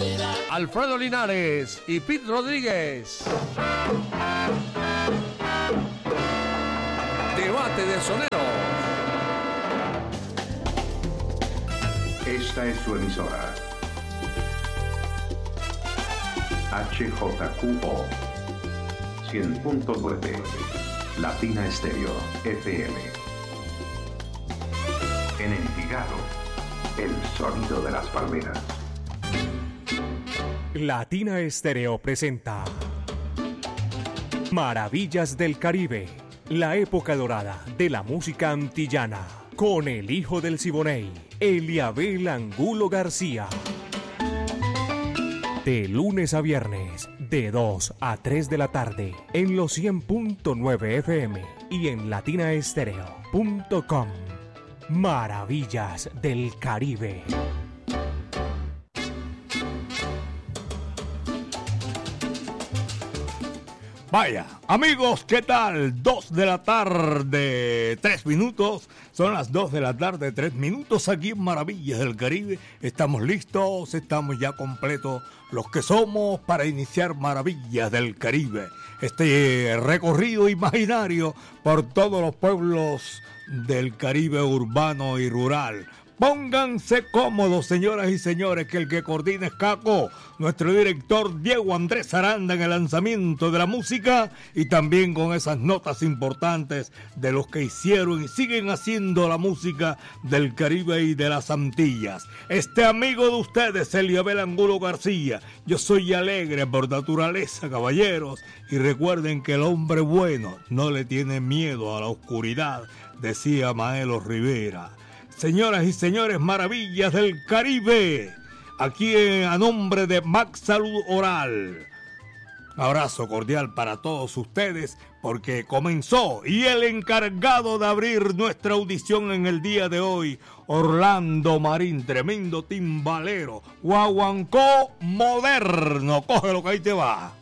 Alfredo Linares y Pete Rodríguez. Debate de soneros. Esta es su emisora. HJQO 100.9 Latina Estéreo FM. En Envigado, el sonido de las palmeras. Latina Estéreo presenta Maravillas del Caribe, la época dorada de la música antillana, con el hijo del Siboney, Eliabel Angulo García. De lunes a viernes, de 2 a 3 de la tarde, en los 100.9 FM y en latinaestereo.com. Maravillas del Caribe. Vaya, amigos, ¿qué tal? 2 de la tarde, 3 minutos. Son las 2 de la tarde, 3 minutos aquí en Maravillas del Caribe. Estamos listos, estamos ya completos los que somos para iniciar Maravillas del Caribe. Este recorrido imaginario por todos los pueblos del Caribe urbano y rural. Pónganse cómodos, señoras y señores, que el que coordina es Caco, nuestro director Diego Andrés Aranda en el lanzamiento de la música y también con esas notas importantes de los que hicieron y siguen haciendo la música del Caribe y de las Antillas. Este amigo de ustedes, Eliabel Angulo García. Yo soy alegre por naturaleza, caballeros, y recuerden que el hombre bueno no le tiene miedo a la oscuridad, decía Maelo Rivera. Señoras y señores, Maravillas del Caribe, aquí a nombre de Max Salud Oral. Abrazo cordial para todos ustedes porque comenzó y el encargado de abrir nuestra audición en el día de hoy, Orlando Marín, tremendo timbalero, guaguancó moderno, coge lo que ahí te va.